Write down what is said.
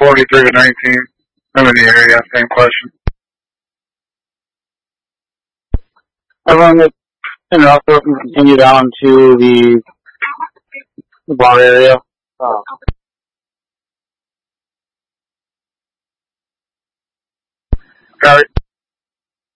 43 to 19. I'm in the area. Same question. Everyone that and also continue down to the bar area. Got it.